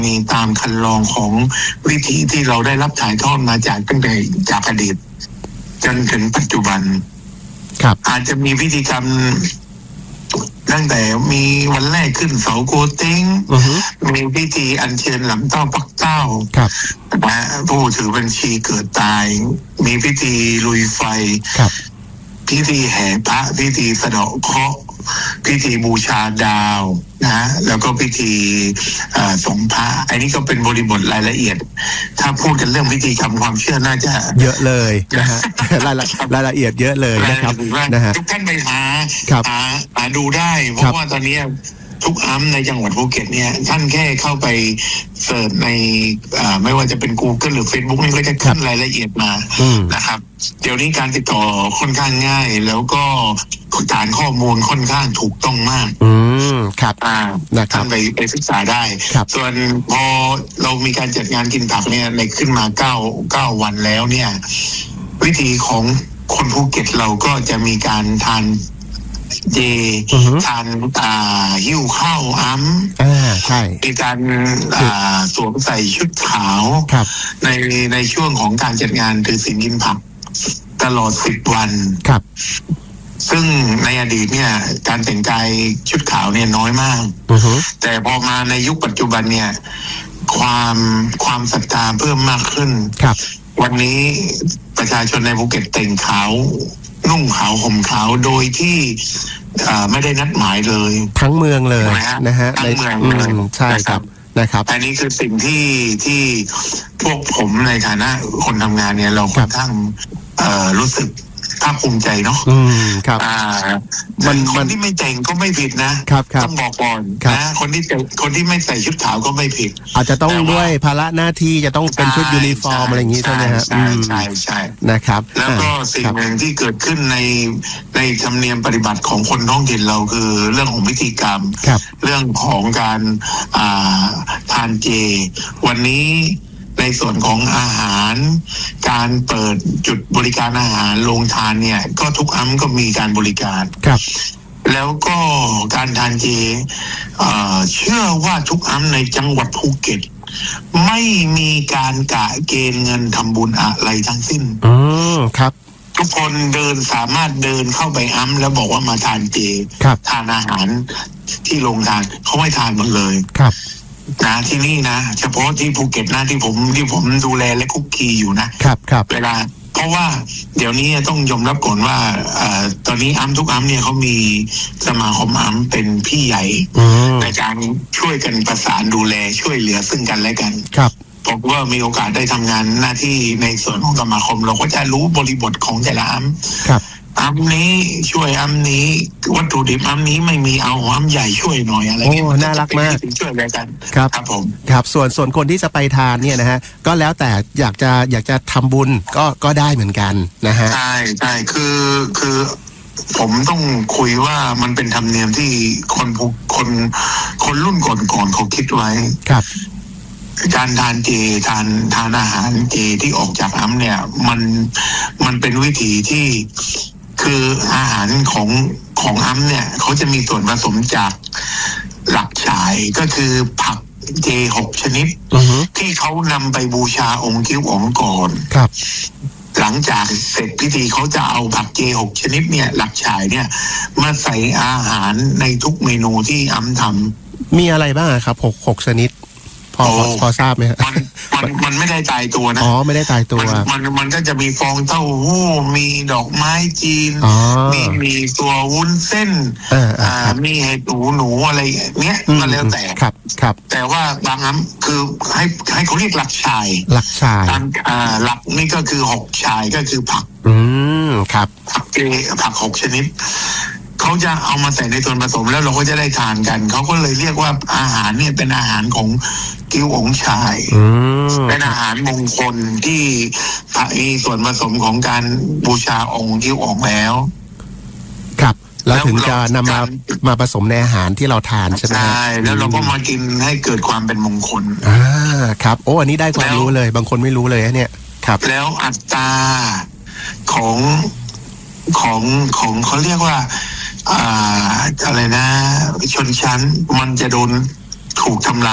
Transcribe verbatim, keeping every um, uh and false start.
มีตามคันลองของวิธีที่เราได้รับถ่ายทอดมาจากตั้งแต่จากอดีตจนถึงปัจจุบันครับอาจจะมีพิธีกรรมตั้งแต่มีวันแรกขึ้นเสาโกเต้งมีพิธีอัญเชิญหลำเต้าปักเต้านะผู้ถือบัญชีเกิดตายมีพิธีลุยไฟพิธีแห่พระพิธีสะเดาะเคราะห์พิธีบูชาดาวนะแล้วก็พิธีสงฆ์พระอันนี้ก็เป็นบริบทรายละเอียดถ้าพูดกันเรื่องพิธีกรรมความเชื่อน่าจะเยอะเลยนะฮะรายละรายละเอียดเยอะเลยนะครับนะฮะทุกท่านไปหาหาหาดูได้เพราะว่าตอนนี้ทุกอัมในจังหวัดภูเก็ตเนี่ยท่านแค่เข้าไปเสิร์ชในไม่ว่าจะเป็น Google หรือ Facebook นี่ก็จะขึ้นรายละเอียดมานะครับเดี๋ยวนี้การติดต่อค่อนข้างง่ายแล้วก็ฐานข้อมูลค่อนข้างถูกต้องมากอืมครับอ่าท่านไปไปศึกษาได้ส่วนพอเรามีการจัดงานกินผักเนี่ยในขึ้นมาเก้าเก้าวันแล้วเนี่ยวิธีของคนภูเก็ตเราก็จะมีการทานเจทานอ่าหิ้วข้าวอัมอ่าใช่มีการอ่าสวมใส่ชุดขาวในในช่วงของการจัดงานถือศีลกินผักตลอดสิบวันครับซึ่งในอดีตเนี่ยการแต่งกายชุดขาวเนี่ยน้อยมากแต่พอมาในยุคปัจจุบันเนี่ยความความศรัทธาเพิ่มมากขึ้นครับวันนี้ประชาชนในภูเก็ตแต่งขาวนุ่งขาวห่มขาวโดยที่ไม่ได้นัดหมายเลยทั้งเมืองเลยนะฮะทั้งเมืองเลยใช่ครับนะครับอันนี้คือสิ่งที่ที่พวกผมในฐานะคนทำงานเนี่ยเราค่อนข้างรู้สึกภาคภูมิใจเนาะอืมครับอ่ามันคนที่ไม่แต่งก็ไม่ผิดนะครับต้องบอกก่อนนะคนที่คนที่ไม่ใส่ชุดขาวก็ไม่ผิดอาจจะต้องด้วยภาระหน้าที่จะต้องเป็นชุดยูนิฟอร์มอะไรอย่างนี้ใช่ไหมฮะใช่ใช่ใช่นะครับแล้วก็สิ่งหนึ่งที่เกิดขึ้นในในธรรมเนียมปฏิบัติของคนท้องถิ่นเราคือเรื่องของพิธีกรรมเรื่องของการอ่าทานเจวันนี้ในส่วนของอาหารการเปิดจุดบริการอาหารโรงทานเนี่ยก็ทุกอัมก็มีการบริการครับแล้วก็การทานเจเอ่อเชื่อว่าทุกอัมในจังหวัดภูเก็ตไม่มีการกะเกณฑ์เงินทำบุญอะไรทั้งสิ้นอืมครับทุกคนเดินสามารถเดินเข้าไปอัมแล้วบอกว่ามาทานเจทานอาหารที่โรงทานเขาไม่ทานหมดเลยครับนะที่นี่นะเฉพาะที่ภูเก็ตนะที่ผมที่ผมดูแลและคุกคีอยู่นะครับครับเวลาเพราะว่าเดี๋ยวนี้ต้องยอมรับก่อนว่าอ่าตอนนี้อัมทุกอัมเนี่ยเขามีสมาคมอัมเป็นพี่ใหญ่ในการช่วยกันประสานดูแลช่วยเหลือซึ่งกันและกันครับผมว่ามีโอกาสได้ทำงานหน้าที่ในส่วนของสมาคมเราก็จะรู้บริบทของแต่ละอัมครับอัมนี้ช่วยอัมนี้วัตถุดิบอัมนี้ไม่มีเอาอัมใหญ่ช่วยหน่อยอะไรเงี้ยน่ารักมากช่วยกันครับครับผมครับส่วนส่วนคนที่จะไปทานเนี่ยนะฮะก็แล้วแต่อยากจะอยากจะทำบุญก็ก็ได้เหมือนกันนะฮะใช่ใช่คือคือผมต้องคุยว่ามันเป็นธรรมเนียมที่คนคนคนรุ่นก่อนๆเขาคิดไว้ครับการทานเจทานทานอาหารเจที่ออกจากอัมเนี่ยมันมันเป็นวิธีที่คืออาหารของของอัมเนี่ยเขาจะมีส่วนผสมจากหลักฉายก็คือผักเจหกชนิด uh-huh. ที่เขานำไปบูชาองค์กิ้วอ๋องก่อนครับหลังจากเสร็จพิธีเขาจะเอาผักเจหกชนิดเนี่ยหลักฉายเนี่ยมาใส่อาหารในทุกเมนูที่อัมทำมีอะไรบ้างครับหกหกชนิดพอพอทราบไหมครับมันมันมันไม่ได้ตายตัวนะอ๋อไม่ได้ตายตัวมันมันก็จะมีฟองเต้าหู้มีดอกไม้จีนมีมีตัววุ้นเส้นอ่ามีเห็ดหูหนูอะไรเนี้ยก็แล้วแต่ครับครับแต่ว่าบางอันคือให้ให้เขาเรียกหลักชายหลักชายอ่าหลักนี่ก็คือหกชายก็คือผักอืมครับผักเจผักหกชนิดเขาจะเอามาใส่ในส่วนผสมแล้วเราก็จะได้ทานกันเขาก็เลยเรียกว่าอาหารเนี่ยเป็นอาหารของกิ้วอ๋องชายเป็นอาหารมงคลที่มีส่วนผสมของการบูชาองค์กิ้วอ๋องแล้วครับแล้วถึงจะนำมามาผสมในอาหารที่เราทานใช่ไหมใช่แล้วเราก็มากินให้เกิดความเป็นมงคลอ่าครับโอ้อันนี้ได้ความรู้เลยบางคนไม่รู้เลยเนี่ยครับแล้วอัตราของของของเขาเรียกว่าอ่าอะไรนะชนชั้นมันจะโดนถูกทำลาย